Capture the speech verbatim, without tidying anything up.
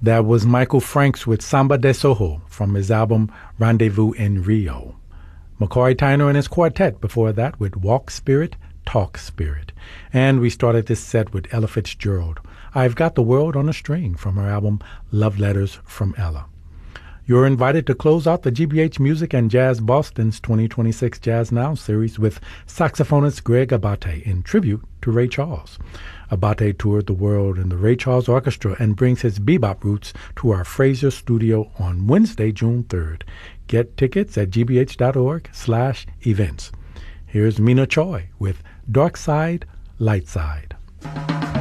That was Michael Franks with Samba de Soho from his album Rendezvous in Rio. McCoy Tyner and his quartet before that with Walk Spirit, Talk Spirit. And we started this set with Ella Fitzgerald, I've Got the World on a String from her album Love Letters from Ella. You're invited to close out the G B H Music and Jazz Boston's twenty twenty-six Jazz Now series with saxophonist Greg Abate in tribute to Ray Charles. Abate toured the world in the Ray Charles Orchestra and brings his bebop roots to our Fraser studio on Wednesday, June third. Get tickets at gbh.org slash events. Here's Mina Choi with Dark Side, Light Side.